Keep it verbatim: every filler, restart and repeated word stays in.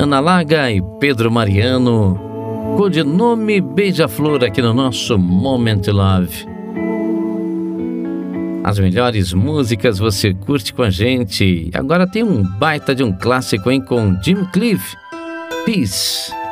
Ana Laga e Pedro Mariano, codinome Beija-Flor, aqui no nosso Moment Love. As melhores músicas você curte com a gente. Agora tem um baita de um clássico, hein, com Jim Cliff, Peace.